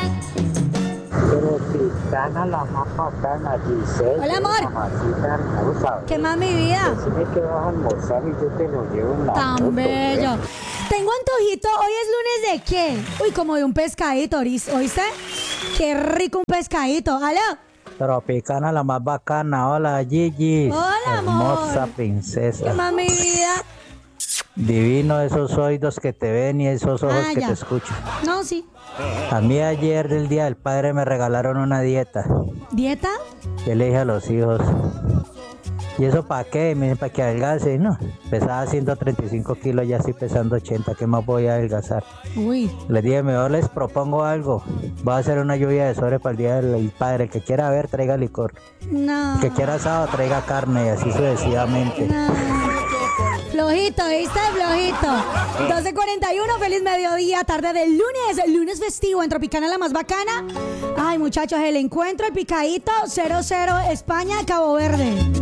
Tropicana, la más bacana, Giselle. Hola, amor. Mamacita hermosa. ¿Qué más, mi vida? Decime que vas a almorzar y yo te lo llevo en la Tan moto, bello. ¿eh? Tengo antojito. ¿Hoy es lunes de qué? Uy, como de un pescadito, ¿oíste? Qué rico un pescadito. ¿Aló? Tropicana, la más bacana. Hola, Gigi. Hola, amor. Hermosa ¿Qué princesa. más, mi vida? Divino esos oídos que te ven y esos ojos que ya. te escuchan. No, sí. A mí ayer del Día del Padre me regalaron una dieta. ¿Dieta? Yo le dije a los hijos, ¿y eso para qué? Me dicen, para que adelgace. No, pesaba 135 kilos, ya estoy pesando 80. ¿Qué más voy a adelgazar? Uy. Les dije, mejor les propongo algo. Voy a hacer una lluvia de sobre para el Día del Padre. El que quiera ver, traiga licor. No. El que quiera asado, traiga carne y así sucesivamente. No. Flojito, ¿viste? Flojito. 12:41, feliz mediodía, tarde del lunes festivo en Tropicana, la más bacana. Ay, muchachos, el encuentro, el picadito, 0-0 España, Cabo Verde.